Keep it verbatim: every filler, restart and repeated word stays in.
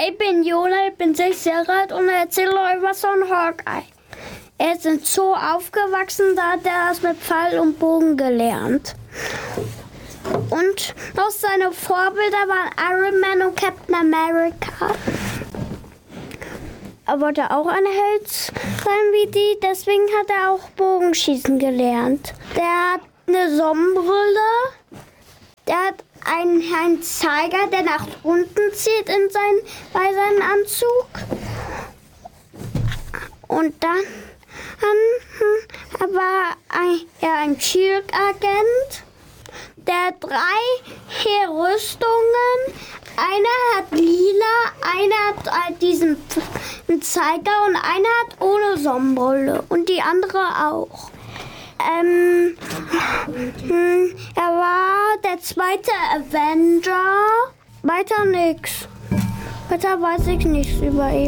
Ich bin Jona, ich bin sechs Jahre alt und erzähle euch was von Hawkeye. Er ist im Zoo aufgewachsen, da hat er das mit Pfeil und Bogen gelernt. Und noch seine Vorbilder waren Iron Man und Captain America. Er wollte auch ein Held sein wie die, deswegen hat er auch Bogenschießen gelernt. Der hat eine Sonnenbrille, der hat einen, einen Zeiger, der nach unten zieht in sein, bei seinem Anzug. Und dann hm, war ein, er ein Shield-Agent. Der hat drei Rüstungen. Einer hat lila, einer hat diesen Zeiger und einer hat ohne Sonnenbrille und die andere auch. Ähm, er war der zweite Avenger. Weiter nix. Weiter weiß ich nichts über ihn.